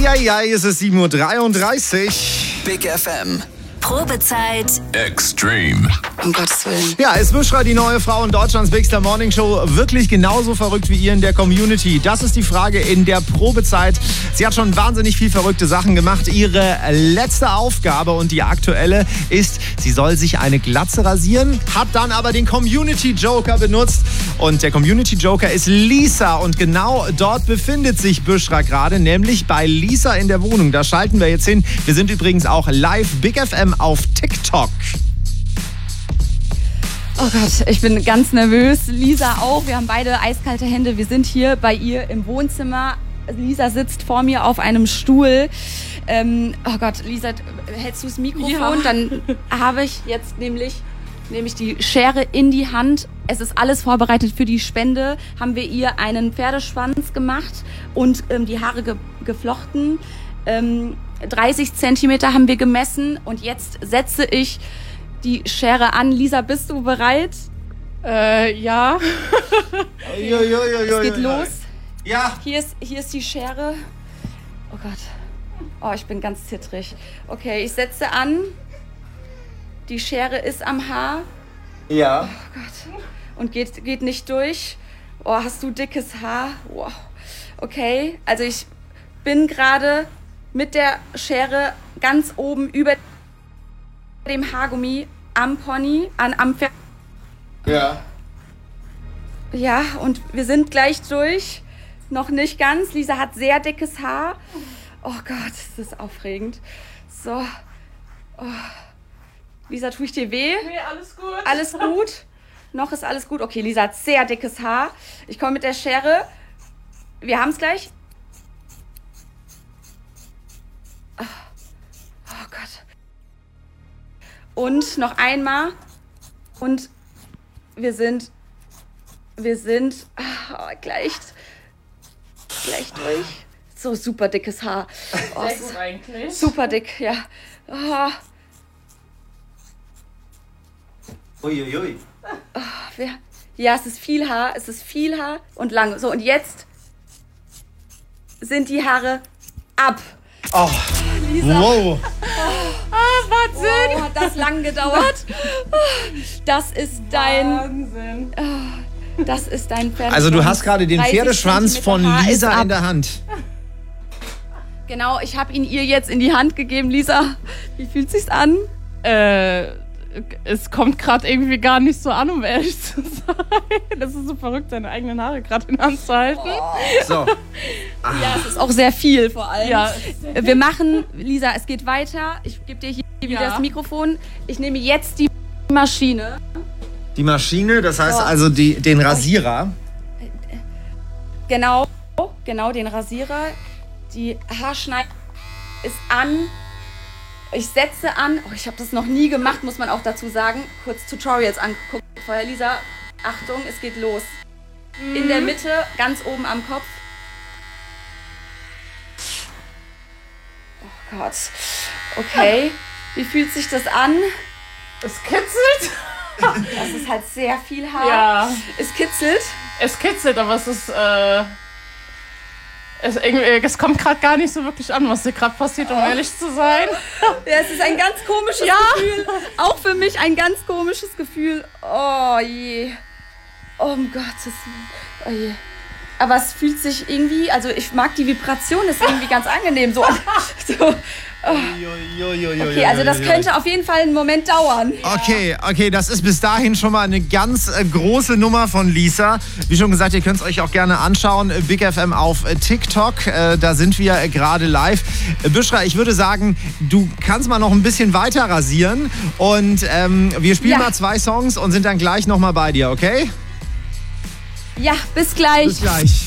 Eieiei, es ist 7.33 Uhr. Big FM. Probezeit Extreme. Um Gottes Willen. Ja, ist Bushra, die neue Frau in Deutschlands Bigster Morning Show, wirklich genauso verrückt wie ihr in der Community? Das ist die Frage in der Probezeit. Sie hat schon wahnsinnig viel verrückte Sachen gemacht. Ihre letzte Aufgabe und die aktuelle ist, sie soll sich eine Glatze rasieren, hat dann aber den Community Joker benutzt. Und der Community Joker ist Lisa. Und genau dort befindet sich Bushra gerade, nämlich bei Lisa in der Wohnung. Da schalten wir jetzt hin. Wir sind übrigens auch live Big FM auf TikTok. Oh Gott, ich bin ganz nervös. Lisa auch. Wir haben beide eiskalte Hände. Wir sind hier bei ihr im Wohnzimmer. Lisa sitzt vor mir auf einem Stuhl. Oh Gott, Lisa, hältst du das Mikrofon? Ja. Dann habe ich jetzt nämlich die Schere in die Hand. Es ist alles vorbereitet für die Spende. Haben wir ihr einen Pferdeschwanz gemacht und die Haare geflochten. 30 Zentimeter haben wir gemessen und jetzt setze ich die Schere an. Lisa, bist du bereit? Ja. Es geht los. Ja. Hier ist die Schere. Oh Gott. Oh, ich bin ganz zittrig. Okay, ich setze an. Die Schere ist am Haar. Ja. Oh Gott. Und geht nicht durch. Oh, hast du dickes Haar? Wow. Okay, also ich bin gerade mit der Schere ganz oben über dem Haargummi am Pony, am Pferd. Ja. Ja, und wir sind gleich durch. Noch nicht ganz. Lisa hat sehr dickes Haar. Oh Gott, das ist aufregend. So. Oh. Lisa, tue ich dir weh? Nee, alles gut. Alles gut? Noch ist alles gut? Okay, Lisa hat sehr dickes Haar. Ich komme mit der Schere. Wir haben es gleich. Oh Gott. Und noch einmal. Und wir sind gleich durch. So super dickes Haar. Oh, sehr gut eigentlich. Super dick, ja. Oh. Uiuiui. Oh, ja, es ist viel Haar und lang. So, und jetzt sind die Haare ab. Oh, Lisa. wow. Wahnsinn. Wow, hat das lang gedauert? Das ist dein... Wahnsinn. Das ist dein Pferdeschwanz. Also du hast gerade den 30 Pferdeschwanz von Zentimeter Haar Lisa ist ab. in der Hand. Genau, ich habe ihn ihr jetzt in die Hand gegeben. Lisa, wie fühlt sich's an? Es kommt gerade irgendwie gar nicht so an, um ehrlich zu sein. Das ist so verrückt, seine eigenen Haare gerade in der Hand zu halten. So. Ja, es ist auch sehr viel vor allem. Ja. Wir machen, Lisa, es geht weiter. Ich gebe dir hier wieder das Mikrofon. Ich nehme jetzt die Maschine. Die Maschine, das heißt also den Rasierer. Genau, den Rasierer. Die Haarschneide ist an. Ich setze an. Oh, ich habe das noch nie gemacht, muss man auch dazu sagen. Kurz Tutorials angeguckt. Vorher, Lisa, Achtung, es geht los. In der Mitte, ganz oben am Kopf. Oh Gott. Okay. Wie fühlt sich das an? Es kitzelt. Das ist halt sehr viel Haar. Ja. Es kitzelt. Es kitzelt, aber es ist... Es kommt gerade gar nicht so wirklich an, was hier gerade passiert, um ehrlich zu sein. Ja, es ist ein ganz komisches Gefühl. Auch für mich ein ganz komisches Gefühl. Oh je. Oh um Gottes Willen. Oh je. Aber es fühlt sich irgendwie, also ich mag die Vibration, ist irgendwie ganz angenehm. So. Okay, also das könnte auf jeden Fall einen Moment dauern. Okay, das ist bis dahin schon mal eine ganz große Nummer von Lisa. Wie schon gesagt, ihr könnt es euch auch gerne anschauen. Big FM auf TikTok, da sind wir gerade live. Bushra, ich würde sagen, du kannst mal noch ein bisschen weiter rasieren und wir spielen mal 2 Songs und sind dann gleich nochmal bei dir, okay? Ja, bis gleich. Bis gleich.